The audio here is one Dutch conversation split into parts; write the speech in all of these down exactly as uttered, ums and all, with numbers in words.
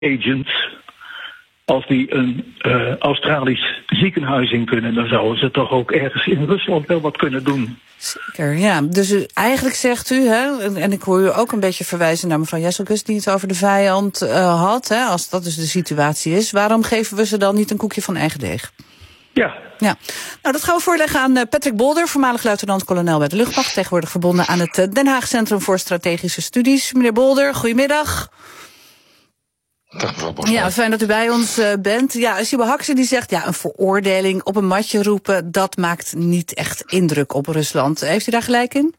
agents, als die een uh, Australisch ziekenhuis in kunnen, dan zouden ze toch ook ergens in Rusland wel wat kunnen doen. Zeker, ja. Dus u, eigenlijk zegt u, hè, en ik hoor u ook een beetje verwijzen naar mevrouw Jesselkus die het over de vijand uh, had, hè, als dat dus de situatie is, waarom geven we ze dan niet een koekje van eigen deeg? Ja. Ja, nou dat gaan we voorleggen aan Patrick Bolder, voormalig luitenant-kolonel bij de luchtmacht, tegenwoordig verbonden aan het Den Haag Centrum voor Strategische Studies. Meneer Bolder, goedemiddag. Dag mevrouw Bosma. Ja, fijn dat u bij ons uh, bent. Ja, Sibo Hakse die zegt, ja, een veroordeling op een matje roepen, dat maakt niet echt indruk op Rusland. Heeft u daar gelijk in?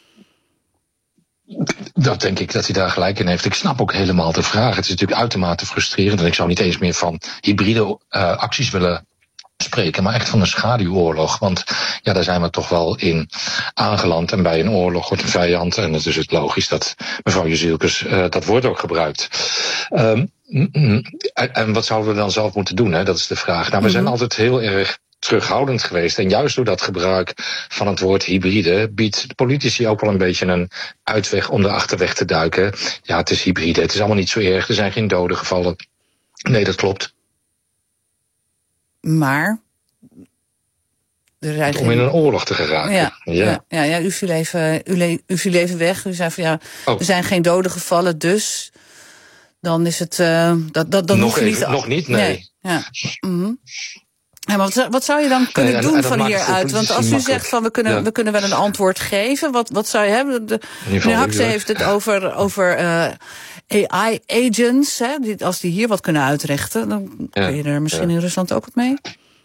Dat denk ik dat hij daar gelijk in heeft. Ik snap ook helemaal de vraag. Het is natuurlijk uitermate frustrerend en ik zou niet eens meer van hybride uh, acties willen spreken, maar echt van een schaduwoorlog. Want ja, daar zijn we toch wel in aangeland. En bij een oorlog wordt een vijand. En het is het logisch dat mevrouw Jezielkes uh, dat woord ook gebruikt. Um, en, en wat zouden we dan zelf moeten doen? Hè? Dat is de vraag. Nou, we zijn altijd heel erg terughoudend geweest. En juist door dat gebruik van het woord hybride biedt de politici ook wel een beetje een uitweg om de achterweg te duiken. Ja, het is hybride. Het is allemaal niet zo erg. Er zijn geen doden gevallen. Nee, dat klopt. Maar er om in een oorlog te geraken. Ja, ja. ja, ja, ja u, viel even, u, le, u viel even weg. U zei van ja, oh. er zijn geen doden gevallen, dus dan is het. Uh, dat, dat, dan nog, even, niet, nog niet, nee. nee. Ja. Mm-hmm. Ja, maar wat, wat zou je dan kunnen nee, doen en, en van hieruit? Want als u makkelijk. zegt van we kunnen, ja. we kunnen wel een antwoord geven, wat, wat zou je hebben? De, meneer Hakse heeft het over, over uh, A I-agents. Hè, die, als die hier wat kunnen uitrichten, dan ja. kun je er misschien ja. in Rusland ook wat mee?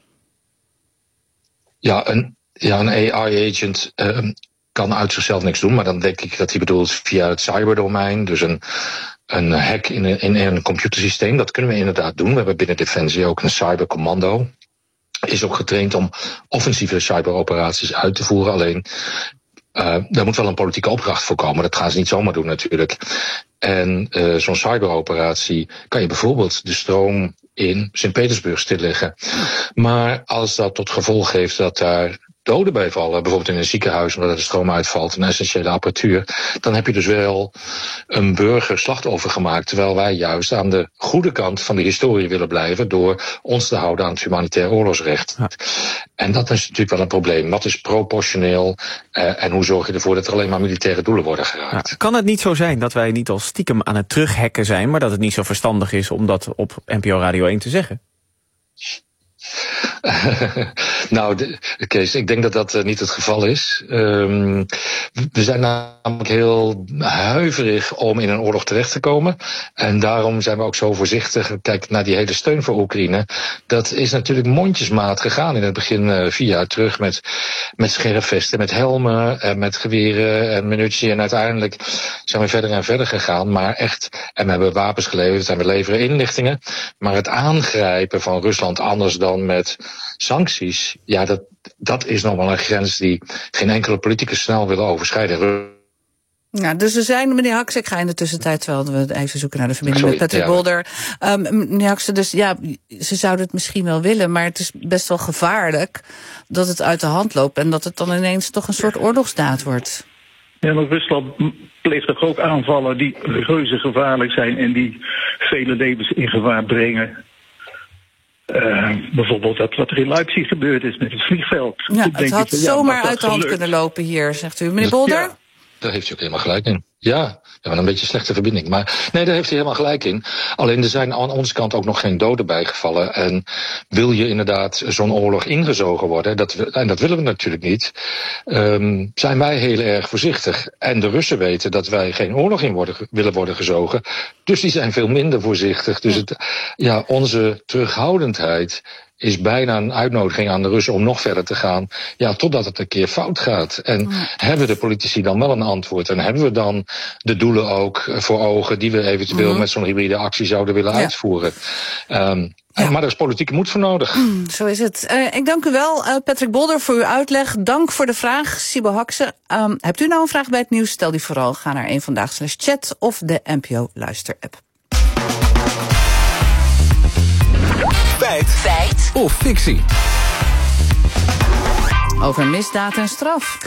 Ja, een, ja, een A I-agent uh, kan uit zichzelf niks doen, maar dan denk ik dat hij bedoelt via het cyberdomein, dus een een hack in een, in een computersysteem. Dat kunnen we inderdaad doen. We hebben binnen Defensie ook een cybercommando. Is ook getraind om offensieve cyberoperaties uit te voeren. Alleen, uh, daar moet wel een politieke opdracht voor komen. Dat gaan ze niet zomaar doen natuurlijk. En uh, zo'n cyberoperatie kan je bijvoorbeeld de stroom in Sint-Petersburg stilleggen. Maar als dat tot gevolg heeft dat daar doden bij vallen, bijvoorbeeld in een ziekenhuis omdat er de stroom uitvalt, een essentiële apparatuur, dan heb je dus wel een burger slachtoffer gemaakt, terwijl wij juist aan de goede kant van de historie willen blijven door ons te houden aan het humanitair oorlogsrecht. Ja. En dat is natuurlijk wel een probleem. Wat is proportioneel uh, en hoe zorg je ervoor dat er alleen maar militaire doelen worden geraakt? Ja, kan het niet zo zijn dat wij niet al stiekem aan het terughacken zijn, maar dat het niet zo verstandig is om dat op N P O Radio één te zeggen? nou, de, Kees, ik denk dat dat uh, niet het geval is. Um, we zijn namelijk heel huiverig om in een oorlog terecht te komen. En daarom zijn we ook zo voorzichtig. Kijk naar die hele steun voor Oekraïne. Dat is natuurlijk mondjesmaat gegaan in het begin uh, vier jaar terug met, met scherfvesten, met helmen, uh, met geweren en munitie. En uiteindelijk zijn we verder en verder gegaan. Maar echt, en we hebben wapens geleverd en we leveren inlichtingen. Maar het aangrijpen van Rusland anders dan met sancties, ja, dat, dat is nog wel een grens die geen enkele politicus snel willen overschrijden. Ja, dus er zijn, meneer Hakse, ik ga in de tussentijd, terwijl we even zoeken naar de verbinding Sorry, met Patrick ja. Bolder. Um, meneer Hakse, dus ja, ze zouden het misschien wel willen, maar het is best wel gevaarlijk dat het uit de hand loopt en dat het dan ineens toch een soort oorlogsdaad wordt. Ja, maar Rusland pleegt toch ook aanvallen die reuze gevaarlijk zijn en die vele levens in gevaar brengen. Uh, bijvoorbeeld dat wat er in Leipzig gebeurd is met het vliegveld. Ja, het had ik, ja, zomaar uit de hand gelukt. kunnen lopen hier, zegt u. Meneer Bolder? Ja, daar heeft u ook helemaal gelijk in. Ja, we hebben een beetje een slechte verbinding. Maar nee, daar heeft hij helemaal gelijk in. Alleen er zijn aan onze kant ook nog geen doden bijgevallen. En wil je inderdaad zo'n oorlog ingezogen worden, dat we, en dat willen we natuurlijk niet, um, zijn wij heel erg voorzichtig. En de Russen weten dat wij geen oorlog in worden, willen worden gezogen. Dus die zijn veel minder voorzichtig. Dus het, ja, onze terughoudendheid is bijna een uitnodiging aan de Russen om nog verder te gaan. Ja, totdat het een keer fout gaat. En ja. hebben de politici dan wel een antwoord? En hebben we dan de doelen ook voor ogen die we eventueel mm-hmm. met zo'n hybride actie zouden willen ja. uitvoeren? Um, ja. Maar er is politieke moed voor nodig. Mm, zo is het. Uh, ik dank u wel, uh, Patrick Bolder, voor uw uitleg. Dank voor de vraag, Sibo Hakse. Um, hebt u nou een vraag bij het nieuws? Stel die vooral. Ga naar een vandaag slash chat of de N P O Luister-app. Feit. Feit. Of fictie. Over misdaad en straf.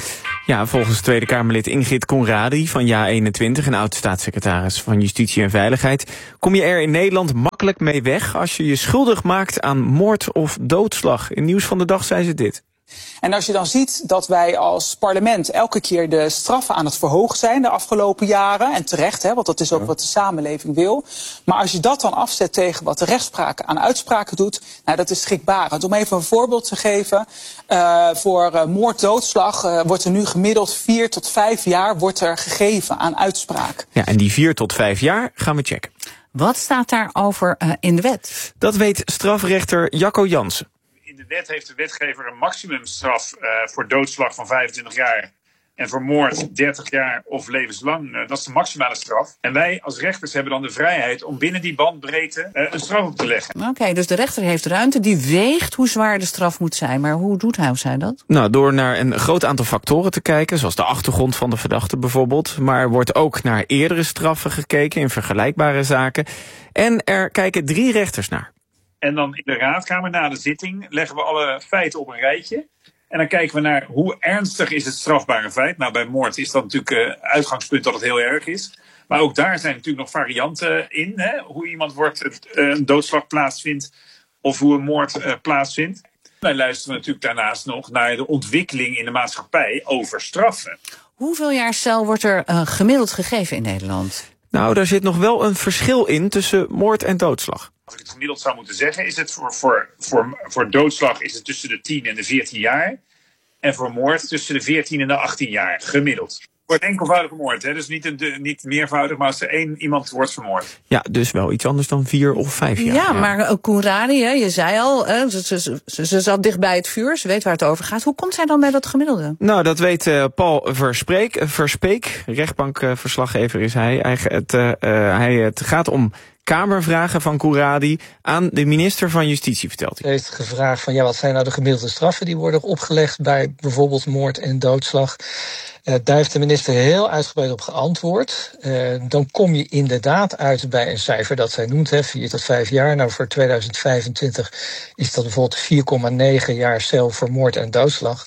Ja, volgens Tweede Kamerlid Ingrid Conradi van Ja eenentwintig... en oud-staatssecretaris van Justitie en Veiligheid... kom je er in Nederland makkelijk mee weg als je je schuldig maakt aan moord of doodslag. In Nieuws van de Dag zei ze dit. En als je dan ziet dat wij als parlement elke keer de straffen aan het verhogen zijn de afgelopen jaren, en terecht, hè, want dat is ook wat de samenleving wil. Maar als je dat dan afzet tegen wat de rechtspraak aan uitspraken doet, nou, dat is schrikbarend. Om even een voorbeeld te geven, uh, voor uh, moord, doodslag uh, wordt er nu gemiddeld vier tot vijf jaar wordt er gegeven aan uitspraak. Ja, en die vier tot vijf jaar gaan we checken. Wat staat daarover uh, in de wet? Dat weet strafrechter Jacco Jansen. In de wet heeft de wetgever een maximumstraf uh, voor doodslag van vijfentwintig jaar. En voor moord dertig jaar of levenslang. Uh, dat is de maximale straf. En wij als rechters hebben dan de vrijheid om binnen die bandbreedte uh, een straf op te leggen. Oké, okay, dus de rechter heeft ruimte, die weegt hoe zwaar de straf moet zijn. Maar hoe doet hij of zij dat? Nou, door naar een groot aantal factoren te kijken, zoals de achtergrond van de verdachte bijvoorbeeld. Maar er wordt ook naar eerdere straffen gekeken in vergelijkbare zaken. En er kijken drie rechters naar. En dan in de raadkamer na de zitting leggen we alle feiten op een rijtje. En dan kijken we naar hoe ernstig is het strafbare feit. Nou, bij moord is dat natuurlijk uh, uitgangspunt dat het heel erg is. Maar ook daar zijn natuurlijk nog varianten in. Hè? Hoe iemand wordt, uh, een doodslag plaatsvindt of hoe een moord uh, plaatsvindt. Wij luisteren natuurlijk daarnaast nog naar de ontwikkeling in de maatschappij over straffen. Hoeveel jaar cel wordt er uh, gemiddeld gegeven in Nederland? Nou, daar zit nog wel een verschil in tussen moord en doodslag. Als ik het gemiddeld zou moeten zeggen, is het voor, voor, voor, voor doodslag is het tussen de tien en de veertien jaar. En voor moord tussen de veertien en de achttien jaar, gemiddeld. Voor een enkelvoudige moord, hè? Dus niet, een, niet meervoudig, maar als er één iemand wordt vermoord. Ja, dus wel iets anders dan vier of vijf jaar. Ja, ja. Maar uh, Conradi, hè, je zei al, hè, ze, ze, ze, ze zat dicht bij het vuur, ze weet waar het over gaat. Hoe komt zij dan bij dat gemiddelde? Nou, dat weet uh, Paul Verspreek, Verspeek, rechtbankverslaggever is hij. Hij het, uh, uh, hij, het gaat om kamervragen van Conradi aan de minister van Justitie, vertelt hij. Hij heeft gevraagd van ja, wat zijn nou de gemiddelde straffen die worden opgelegd bij bijvoorbeeld moord en doodslag. Uh, daar heeft de minister heel uitgebreid op geantwoord. Uh, dan kom je inderdaad uit bij een cijfer dat zij noemt, hè, vier tot vijf jaar. Nou, voor tweeduizend vijfentwintig is dat bijvoorbeeld vier komma negen jaar cel voor moord en doodslag.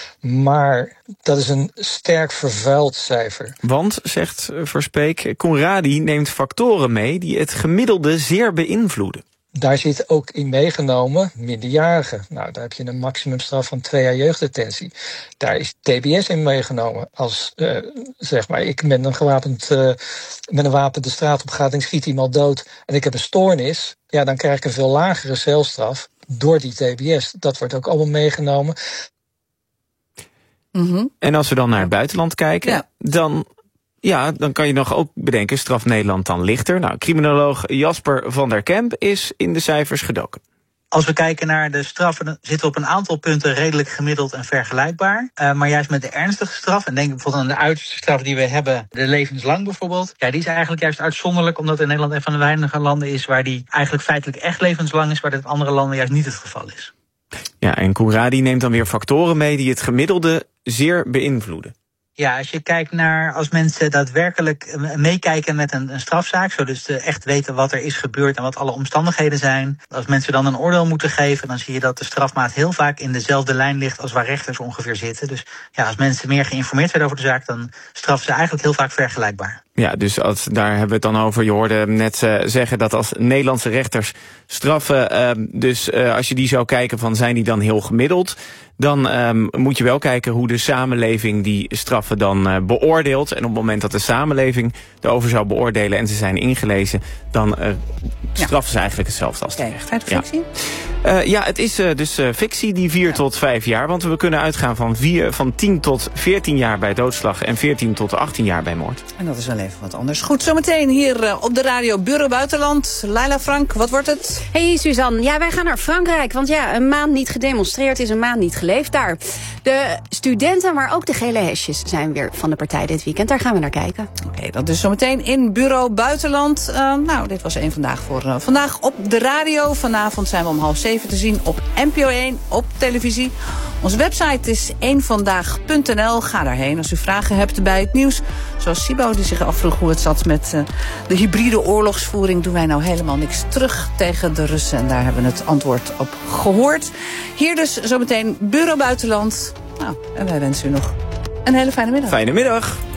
Maar dat is een sterk vervuild cijfer. Want, zegt Verspeek, Conradi neemt factoren mee die het gemiddelde zeer beïnvloeden. Daar zit ook in meegenomen minderjarigen. Nou, daar heb je een maximumstraf van twee jaar jeugddetentie. Daar is T B S in meegenomen. Als, uh, zeg maar, ik met een gewapend, uh, met een wapen de straat op ga en schiet iemand dood en ik heb een stoornis, ja, dan krijg ik een veel lagere celstraf door die T B S. Dat wordt ook allemaal meegenomen. Mm-hmm. En als we dan naar het buitenland kijken, ja. dan... Ja, dan kan je nog ook bedenken, straf Nederland dan lichter. Nou, criminoloog Jasper van der Kemp is in de cijfers gedoken. Als we kijken naar de straffen, dan zitten we op een aantal punten redelijk gemiddeld en vergelijkbaar. Uh, maar juist met de ernstige straf, en denk bijvoorbeeld aan de uiterste straf die we hebben, de levenslang bijvoorbeeld. Ja, die is eigenlijk juist uitzonderlijk, omdat in Nederland een van de weinige landen is waar die eigenlijk feitelijk echt levenslang is, waar dat in andere landen juist niet het geval is. Ja, en Conradi neemt dan weer factoren mee die het gemiddelde zeer beïnvloeden. Ja, als je kijkt naar als mensen daadwerkelijk meekijken met een, een strafzaak, zo dus echt weten wat er is gebeurd en wat alle omstandigheden zijn. Als mensen dan een oordeel moeten geven, dan zie je dat de strafmaat heel vaak in dezelfde lijn ligt als waar rechters ongeveer zitten. Dus ja, als mensen meer geïnformeerd zijn over de zaak, dan straffen ze eigenlijk heel vaak vergelijkbaar. Ja, dus als, daar hebben we het dan over. Je hoorde hem net uh, zeggen dat als Nederlandse rechters straffen, uh, dus uh, als je die zou kijken van zijn die dan heel gemiddeld, dan um, moet je wel kijken hoe de samenleving die straffen dan uh, beoordeelt. En op het moment dat de samenleving erover zou beoordelen en ze zijn ingelezen, dan uh, straffen ja. ze eigenlijk hetzelfde als de rechter. Feit of fictie? Ja. Uh, ja, het is uh, dus uh, fictie, die vier ja. tot vijf jaar. Want we kunnen uitgaan van, vier, van tien tot veertien jaar bij doodslag en veertien tot achttien jaar bij moord. En dat is wel even wat anders. Goed, zometeen hier uh, op de radio Bureau Buitenland. Laila, Frank, wat wordt het? Hey Suzanne, ja, wij gaan naar Frankrijk. Want ja, een maand niet gedemonstreerd is een maand niet geleefd daar. De studenten, maar ook de gele hesjes zijn weer van de partij dit weekend. Daar gaan we naar kijken. Oké, okay, dat is zometeen in Bureau Buitenland. Uh, nou, dit was één vandaag voor uh, vandaag op de radio. Vanavond zijn we om half zeven te zien op N P O één, op televisie. Onze website is één vandaag punt n l. Ga daarheen als u vragen hebt bij het nieuws. Zoals Sibo, die zich afvroeg hoe het zat met uh, de hybride oorlogsvoering. Doen wij nou helemaal niks terug tegen de Russen? En daar hebben we het antwoord op gehoord. Hier dus zometeen Bureau Buitenland. Nou, en wij wensen u nog Een hele fijne middag. Fijne middag.